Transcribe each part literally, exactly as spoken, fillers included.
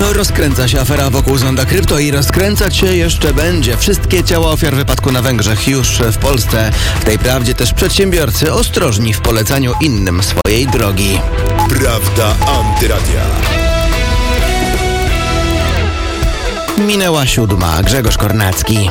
Rozkręca się afera wokół Zonda Krypto i rozkręcać się jeszcze będzie. Wszystkie ciała ofiar wypadku na Węgrzech już w Polsce. W tej prawdzie też przedsiębiorcy ostrożni w polecaniu innym swojej drogi. Prawda Antyradia. Minęła siódma. Grzegorz Kornacki.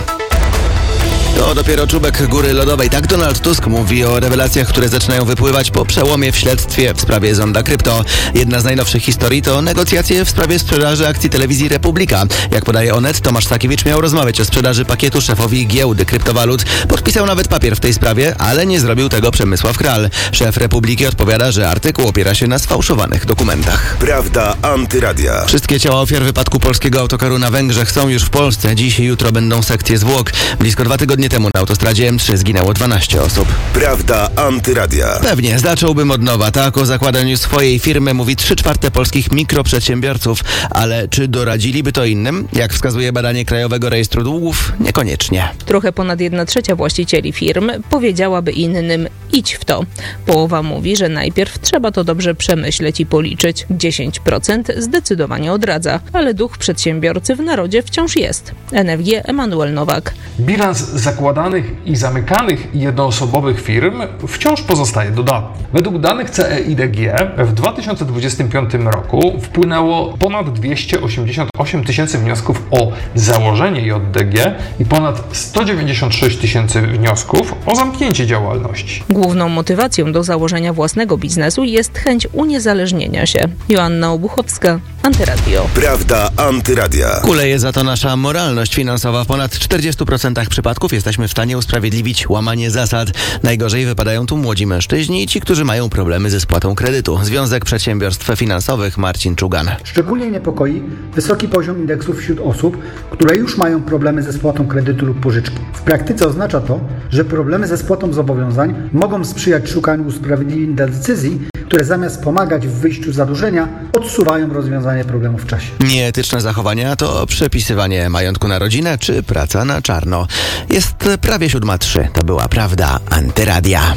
To dopiero czubek góry lodowej. Tak Donald Tusk mówi o rewelacjach, które zaczynają wypływać po przełomie w śledztwie w sprawie Zonda Krypto. Jedna z najnowszych historii to negocjacje w sprawie sprzedaży akcji telewizji Republika. Jak podaje Onet, Tomasz Sakiewicz miał rozmawiać o sprzedaży pakietu szefowi giełdy kryptowalut. Podpisał nawet papier w tej sprawie, ale nie zrobił tego Przemysław Kral. Szef Republiki odpowiada, że artykuł opiera się na sfałszowanych dokumentach. Prawda Antyradia. Wszystkie ciała ofiar wypadku polskiego autokaru na Węgrzech są już w Polsce. Dziś i jutro będą sekcje zwłok. Blisko dwa tygodnie temu na autostradzie M trzy zginęło dwanaście osób. Prawda Antyradia. Pewnie, zacząłbym od nowa. Tak o zakładaniu swojej firmy mówi trzy czwarte polskich mikroprzedsiębiorców. Ale czy doradziliby to innym? Jak wskazuje badanie Krajowego Rejestru Długów, niekoniecznie. Trochę ponad jedna trzecia właścicieli firm powiedziałaby innym: idź w to. Połowa mówi, że najpierw trzeba to dobrze przemyśleć i policzyć. dziesięć procent zdecydowanie odradza, ale duch przedsiębiorcy w narodzie wciąż jest. N F G Emanuel Nowak. Bilans zakładanych i zamykanych jednoosobowych firm wciąż pozostaje dodatni. Według danych C E I D G w dwa tysiące dwudziestym piątym roku wpłynęło ponad dwieście osiemdziesiąt osiem tysięcy wniosków o założenie J D G i ponad sto dziewięćdziesiąt sześć tysięcy wniosków o zamknięcie działalności. Główną motywacją do założenia własnego biznesu jest chęć uniezależnienia się. Joanna Obuchowska, Antyradio. Prawda Antyradia. Kuleje za to nasza moralność finansowa. W ponad czterdziestu procentach przypadków jesteśmy w stanie usprawiedliwić łamanie zasad. Najgorzej wypadają tu młodzi mężczyźni i ci, którzy mają problemy ze spłatą kredytu. Związek Przedsiębiorstw Finansowych, Marcin Czugan. Szczególnie niepokoi wysoki poziom indeksów wśród osób, które już mają problemy ze spłatą kredytu lub pożyczki. W praktyce oznacza to, że problemy ze spłatą zobowiązań mogą sprzyjać szukaniu usprawiedliwień dla decyzji, które zamiast pomagać w wyjściu z zadłużenia, odsuwają rozwiązanie problemu w czasie. Nieetyczne zachowania to przepisywanie majątku na rodzinę czy praca na czarno. Jest prawie siódma trzy. To była Prawda Antyradia.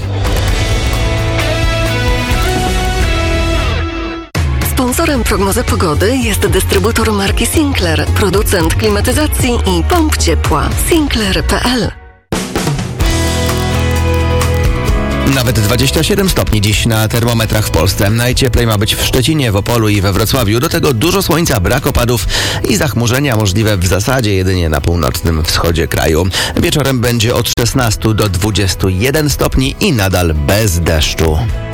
Sponsorem prognozy pogody jest dystrybutor marki Sinclair, producent klimatyzacji i pomp ciepła. Sinclair kropka p l. Nawet dwadzieścia siedem stopni dziś na termometrach w Polsce. Najcieplej ma być w Szczecinie, w Opolu i we Wrocławiu. Do tego dużo słońca, brak opadów i zachmurzenia możliwe w zasadzie jedynie na północnym wschodzie kraju. Wieczorem będzie od szesnastu do dwudziestu jeden stopni i nadal bez deszczu.